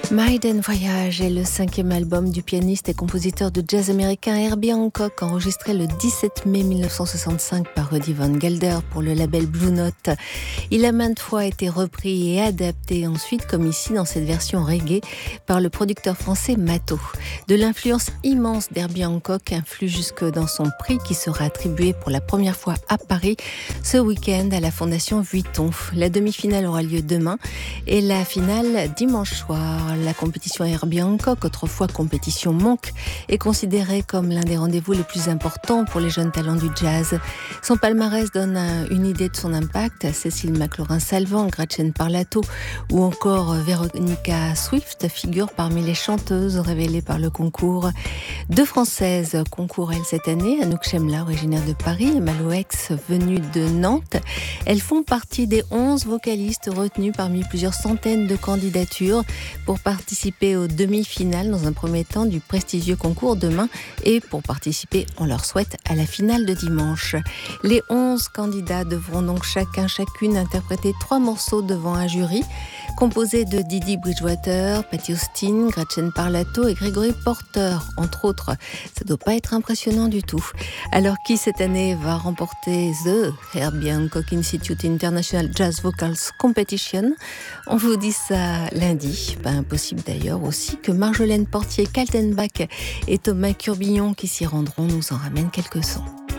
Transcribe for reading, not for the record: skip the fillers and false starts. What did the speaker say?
Maiden Voyage est le 5e album du pianiste et compositeur de jazz américain Herbie Hancock, enregistré le 17 mai 1965 par Rudy Van Gelder pour le label Blue Note. Il a maintes fois été repris et adapté ensuite, comme ici dans cette version reggae, par le producteur français Mato. De l'influence immense d'Herbie Hancock influe jusque dans son prix qui sera attribué pour la première fois à Paris ce week-end à la Fondation Vuitton. La demi-finale aura lieu demain et la finale dimanche soir. La compétition Herbie Hancock, autrefois compétition Monk, est considérée comme l'un des rendez-vous les plus importants pour les jeunes talents du jazz. Son palmarès donne une idée de son impact. Cécile McLaurin-Salvant, Gretchen Parlato ou encore Veronica Swift figurent parmi les chanteuses révélées par le concours. 2 Françaises concourent elles cette année, Anouk Chemla, originaire de Paris, et Malo X, venue de Nantes. Elles font partie des 11 vocalistes retenus parmi plusieurs centaines de candidatures pour participer aux demi-finales dans un premier temps du prestigieux concours demain et pour participer, on leur souhaite, à la finale de dimanche. Les 11 candidats devront donc chacune interpréter 3 morceaux devant un jury composé de Didi Bridgewater, Patti Austin, Gretchen Parlato et Gregory Porter, entre autres. Ça doit pas être impressionnant du tout. Alors qui cette année va remporter The Herbie Hancock Institute International Jazz Vocals Competition? On vous dit ça lundi. Pas impossible d'ailleurs aussi que Marjolaine Portier, Kaltenbach et Thomas Curbillon qui s'y rendront nous en ramènent quelques sons.